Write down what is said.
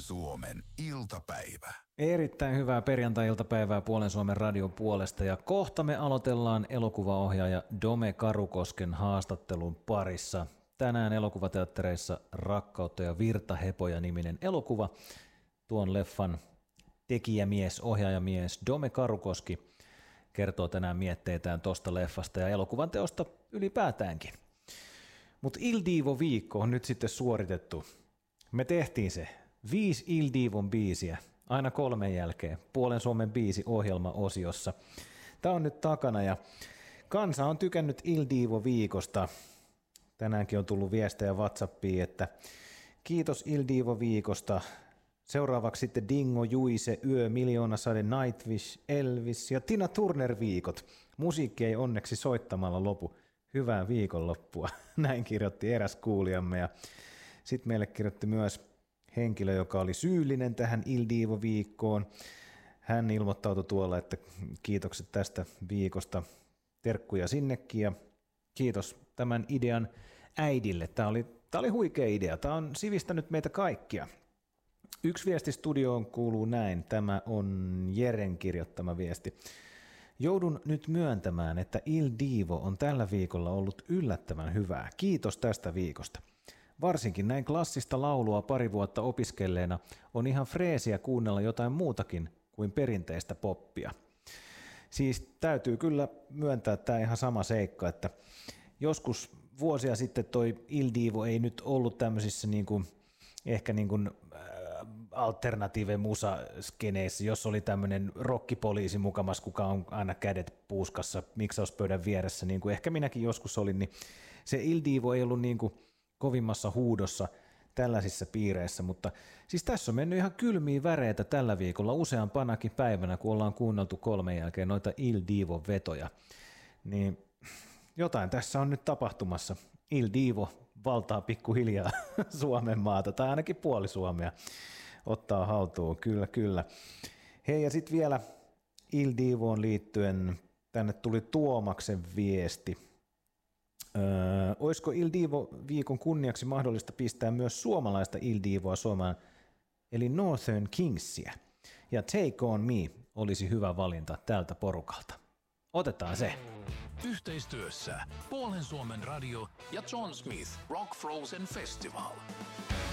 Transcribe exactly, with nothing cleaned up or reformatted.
Suomen iltapäivä. Erittäin hyvää perjantai-iltapäivää Puolen Suomen radion puolesta ja kohta me aloitellaan elokuvaohjaaja Dome Karukosken haastattelun parissa. Tänään elokuvateattereissa Rakkautta ja virtahepoja -niminen elokuva. Tuon leffan tekijämies, ohjaajamies Dome Karukoski kertoo tänään mietteitään tosta leffasta ja elokuvan teosta ylipäätäänkin. Mutta Il Divo-viikko on nyt sitten suoritettu. Me tehtiin se. Viisi Il Divon biisiä, aina kolmen jälkeen, Puolen Suomen biisi-ohjelma-osiossa. Tämä on nyt takana ja kansa on tykännyt Il Divo-viikosta. Tänäänkin on tullut viestejä WhatsAppiin, että kiitos Il Divo-viikosta. Seuraavaksi sitten Dingo, Juise, Yö, Miljoonasade, Nightwish, Elvis ja Tina Turner-viikot. Musiikki ei onneksi soittamalla lopu. Hyvää viikonloppua. Näin kirjoitti eräs kuulijamme. Ja sitten meille kirjoitti myös henkilö, joka oli syyllinen tähän Il Divo-viikkoon. Hän ilmoittautui tuolla, että kiitokset tästä viikosta. Terkkuja sinnekin ja kiitos tämän idean äidille. Tämä oli, tämä oli huikea idea. Tämä on sivistänyt meitä kaikkia. Yksi viesti studioon kuuluu näin. Tämä on Jeren kirjoittama viesti. Joudun nyt myöntämään, että Il Divo on tällä viikolla ollut yllättävän hyvää. Kiitos tästä viikosta. Varsinkin näin klassista laulua pari vuotta opiskelleena on ihan freesiä kuunnella jotain muutakin kuin perinteistä poppia. Siis täytyy kyllä myöntää tämä ihan sama seikka, että joskus vuosia sitten toi Il Divo ei nyt ollut tämmöisissä niin kuin, ehkä niin kuin alternative musaskeneissä, jos oli tämmöinen rockipoliisi mukamas, kuka on aina kädet puuskassa miksauspöydän vieressä, niin kuin ehkä minäkin joskus olin, niin se Il Divo ei ollut niin kuin kovimmassa huudossa tällaisissa piireissä, mutta siis tässä on mennyt ihan kylmiä väreitä tällä viikolla useampanakin päivänä, kun ollaan kuunneltu kolmen jälkeen noita Il Divon vetoja, niin jotain tässä on nyt tapahtumassa. Il Divo valtaa pikkuhiljaa Suomen maata, tai ainakin puoli Suomea ottaa haltuun, kyllä kyllä. Hei ja sitten vielä Il Divoon liittyen tänne tuli Tuomaksen viesti. Öö, olisiko Il Divo-viikon kunniaksi mahdollista pistää myös suomalaista Il Divoa Suomaan, eli Northern Kingsia? Ja Take On Me olisi hyvä valinta tältä porukalta. Otetaan se. Yhteistyössä Puolen Suomen radio ja John Smith Rock Frozen Festival.